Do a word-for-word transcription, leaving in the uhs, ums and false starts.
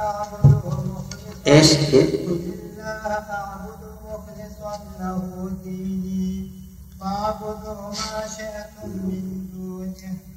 ايش كيف؟ قل الله أعبد مخلصا له ديني فاعبدوا ما شئتم من دونه